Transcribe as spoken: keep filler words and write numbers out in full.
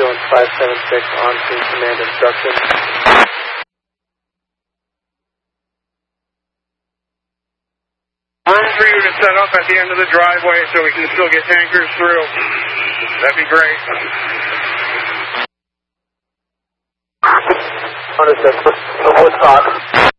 Zone five seven six on to command instructions. Room for you to set up at the end of the driveway so we can still get tankers through. That'd be great. Understood. Woodstock.